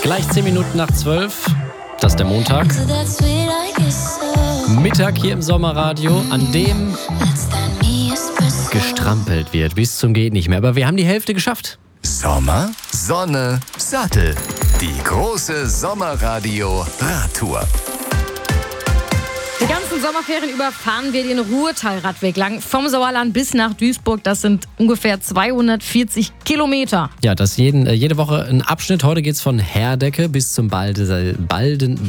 Gleich 10 Minuten nach 12. Das ist der Montag. Mittag hier im Sommerradio, an dem gestrampelt wird, bis zum geht nicht mehr. Aber wir haben die Hälfte geschafft. Sommer, Sonne, Sattel. Die große Sommerradio-Radtour. Die ganzen Sommerferien über fahren wir den Ruhrtal-Radweg lang. Vom Sauerland bis nach Duisburg. Das sind ungefähr 240 Kilometer. Ja, das jede Woche ein Abschnitt. Heute geht's von Herdecke bis zum Baldeneysee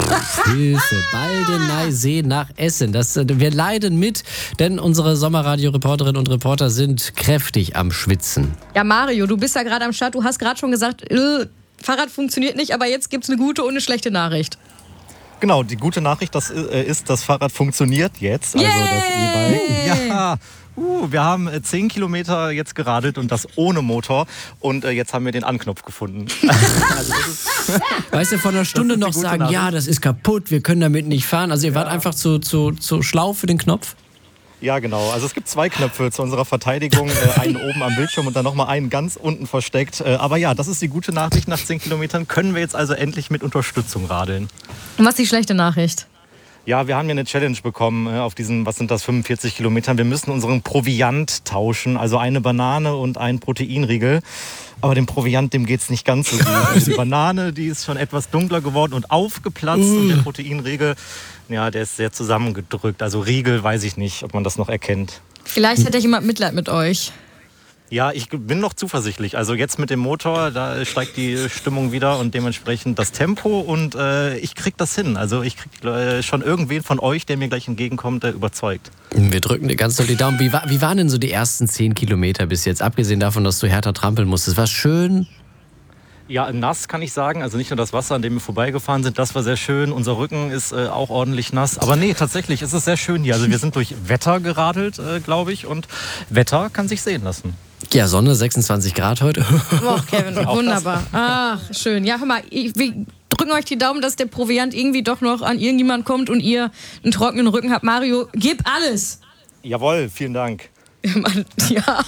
nach Essen. Wir leiden mit, denn unsere Sommerradio-Reporterinnen und Reporter sind kräftig am Schwitzen. Ja, Mario, du bist ja gerade am Start. Du hast gerade schon gesagt, Fahrrad funktioniert nicht, aber jetzt gibt's eine gute und eine schlechte Nachricht. Genau, die gute Nachricht ist, das Fahrrad funktioniert jetzt. Also das E-Bike. Ja, wir haben 10 Kilometer jetzt geradelt und das ohne Motor. Und jetzt haben wir den Anknopf gefunden. Also weißt du, vor einer Stunde noch sagen, Nachricht. Ja, das ist kaputt, wir können damit nicht fahren. Also ihr wart einfach zu schlau für den Knopf? Ja, genau. Also es gibt 2 Knöpfe zu unserer Verteidigung. Einen oben am Bildschirm und dann nochmal einen ganz unten versteckt. Aber ja, das ist die gute Nachricht. Nach 10 Kilometern können wir jetzt also endlich mit Unterstützung radeln. Und was ist die schlechte Nachricht? Ja, wir haben ja eine Challenge bekommen auf diesen, 45 Kilometern. Wir müssen unseren Proviant tauschen, also eine Banane und einen Proteinriegel. Aber dem Proviant, dem geht's nicht ganz so gut. Also die Banane, die ist schon etwas dunkler geworden und aufgeplatzt. Und der Proteinriegel, ja, der ist sehr zusammengedrückt. Also Riegel, weiß ich nicht, ob man das noch erkennt. Vielleicht hat ja jemand Mitleid mit euch. Ja, ich bin noch zuversichtlich. Also jetzt mit dem Motor, da steigt die Stimmung wieder und dementsprechend das Tempo und ich krieg das hin. Also ich krieg schon irgendwen von euch, der mir gleich entgegenkommt, der überzeugt. Wir drücken dir ganz doll die Daumen. Wie waren denn so die ersten 10 Kilometer bis jetzt? Abgesehen davon, dass du härter trampeln musstest. War schön? Ja, nass kann ich sagen. Also nicht nur das Wasser, an dem wir vorbeigefahren sind, das war sehr schön. Unser Rücken ist auch ordentlich nass. Aber nee, tatsächlich ist es sehr schön hier. Also wir sind durch Wetter geradelt, glaube ich. Und Wetter kann sich sehen lassen. Ja, Sonne, 26 Grad heute. Oh, Kevin, wunderbar. Ach, schön. Ja, hör mal, wir drücken euch die Daumen, dass der Proviant irgendwie doch noch an irgendjemand kommt und ihr einen trockenen Rücken habt. Mario, gib alles. Jawohl, vielen Dank. Ja, Mann, ja.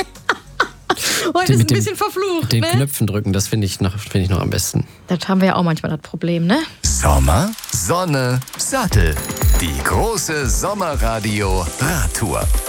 Heute ist ein bisschen verflucht, den Knöpfen drücken, das finde ich noch am besten. Das haben wir ja auch manchmal das Problem, ne? Sommer, Sonne, Sattel. Die große Sommerradio-Radtour.